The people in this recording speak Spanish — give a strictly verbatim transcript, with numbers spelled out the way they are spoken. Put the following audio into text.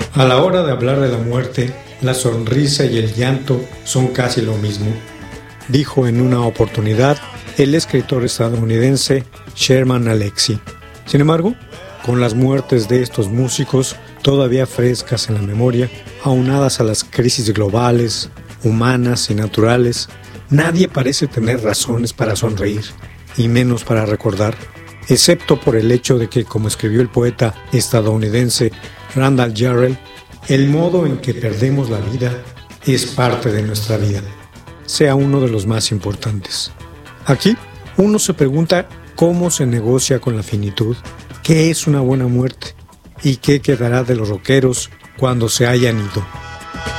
A la hora de hablar de la muerte, la sonrisa y el llanto son casi lo mismo, dijo en una oportunidad el escritor estadounidense Sherman Alexie. Sin embargo, con las muertes de estos músicos todavía frescas en la memoria, aunadas a las crisis globales, humanas y naturales, nadie parece tener razones para sonreír, y menos para recordar, excepto por el hecho de que, como escribió el poeta estadounidense Randall Jarrell, el modo en que perdemos la vida es parte de nuestra vida, sea uno de los más importantes. Aquí, uno se pregunta cómo se negocia con la finitud, qué es una buena muerte y qué quedará de los rockeros cuando se hayan ido.